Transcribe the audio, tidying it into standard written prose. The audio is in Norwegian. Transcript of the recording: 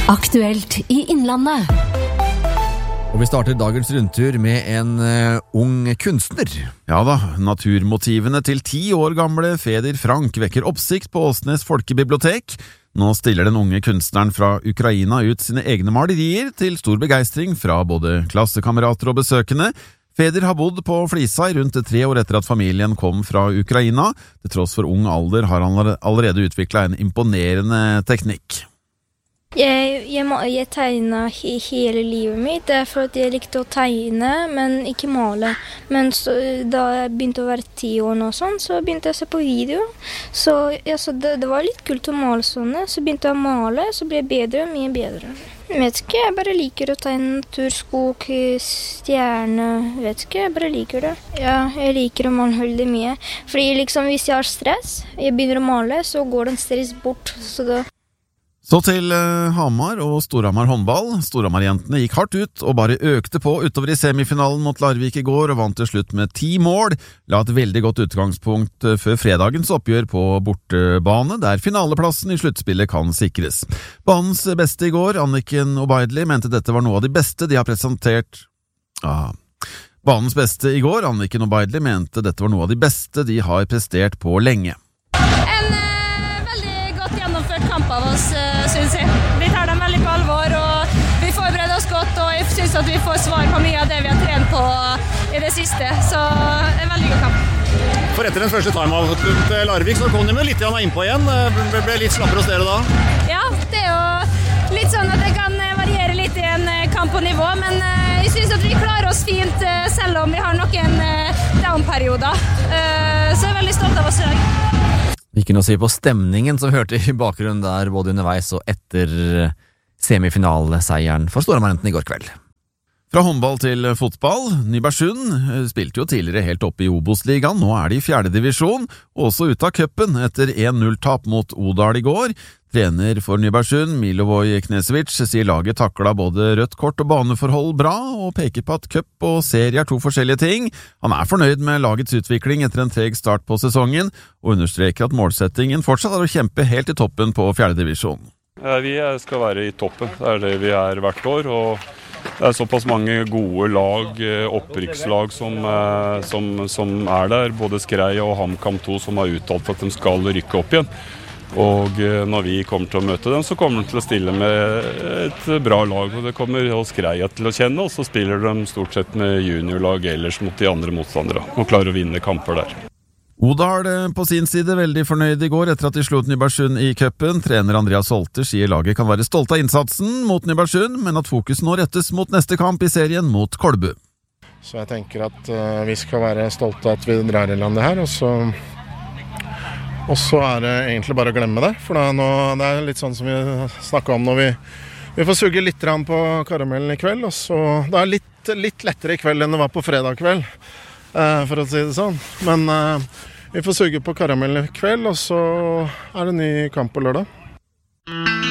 Aktuelt i Innlandet. Og vi starter dagens rundtur med en ung kunstner. Ja da, naturmotivene til 10 år gamle Feder Frank vekker oppsikt på Åsnes folkebibliotek. Nå stiller den unge kunstneren fra Ukraina ut sine egne malerier til stor begeistring fra både klassekamerater og besøkende. Feder har bodd på Flisa i rundt 3 år etter at familien kom fra Ukraina. Til tross for ung alder har han allerede utviklet en imponerende teknikk. Jeg tegnet hele livet mitt, det for at jeg likte å tegne, men ikke male. Men da jeg begynte å være 10 år og sånn, så begynte jeg å se på video. Så det var litt kult å male sånne, så begynte jeg å male, så ble jeg bedre, mye bedre. Jeg vet ikke, jeg bare liker å tegne natur, skog, stjerne, vet ikke, jeg bare liker det. Ja, jeg liker å male veldig mye, fordi liksom hvis jeg har stress, jeg begynner å male, så går den stress bort, Så til Hamar og Storhamar håndball. Storhamar-jentene gikk hardt ut og bare økte på utover i semifinalen mot Larvik i går og vant til slutt med 10 mål. La et veldig godt utgangspunkt før fredagens oppgjør på bortebane, der finaleplassen i sluttspillet kan sikres. Banens beste i går, Anniken Obaidli, mente dette var noe av de beste de har presentert. Banens beste i går, Anniken Obaidli, mente dette var noe av de beste de har prestert på lenge. Kamp av oss, synes jeg. Vi tar dem veldig på alvor, og vi forbereder oss godt, og jeg synes at vi får svar på mye av det vi har trent på i det siste, så en veldig god kamp. For etter den første timeout til Larvik, så kom de litt innpå igjen. Ble litt slappere hos dere da? Ja, det er jo litt sånn at det kan variere litt i en kamp på nivå, men jeg synes at vi klarer oss fint, selv om vi har noen down-perioder. Så jeg er veldig stolt av oss i dag. Ikke noe å si på stemningen som hørte i bakgrunnen der både underveis og etter semifinaleseieren for Storhamar-jentene i går kveld. Fra håndball til fotball. Nybergsund spilte jo tidligere helt oppe i Obos-ligaen, nå er de i 4. divisjon, og også ute av cupen etter 1-0-tap mot Odal i går. Trener for Nybergsund, Milivoj Knesevic, sier laget taklet både rødt kort og baneforhold bra, og peker på at cup og serie er 2 forskjellige ting. Han er fornøyd med lagets utvikling etter en treg start på sesongen, og understreker at målsettingen fortsatt er å kjempe helt i toppen på 4. divisjon. Vi skal være i toppen, det er det vi er hvert år, og det er såpass mange gode lag, opprykkslag som er der, både Skrei og HamKam 2 som har uttalt at de skal rykke opp igjen. Og når vi kommer til å møte dem, så kommer de til å stille med et bra lag, og det kommer oss Skreia til å kjenne, og så spiller de stort sett med juniorlag ellers mot de andre motstandere, og klarer å vinne kamper der. Odal på sin side veldig fornøyd i går etter at de slo ut Nybergsund i cupen. Trener Andreas Holter sier laget kan være stolt av innsatsen mot Nybergsund, men at fokus nå rettes mot neste kamp i serien mot Kolbu. Så jeg tenker at vi skal være stolte av at vi drar i landet her, og så er det egentlig bare å glemme det, for det er litt sånn som vi snakket om når vi får suge litt på karamellen i kveld, og så det er litt lettere i kveld enn det var på fredag kveld, for å si det sånn. Men vi får suge på karamellen i kveld, og så er det ny kamp på lørdag.